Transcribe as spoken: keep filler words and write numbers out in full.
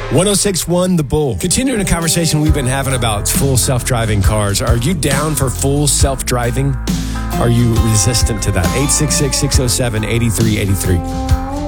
one oh six point one The Bull. Continuing a conversation we've been having about full self-driving cars. Are you down for full self-driving? Are you resistant to that? eight six six, six oh seven, eight three eight three.